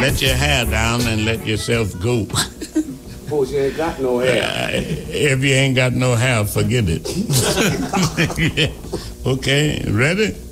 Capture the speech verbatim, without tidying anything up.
let your hair down and let yourself go. Suppose you ain't got no hair. Uh, if you ain't got no hair, forget it. Okay, ready?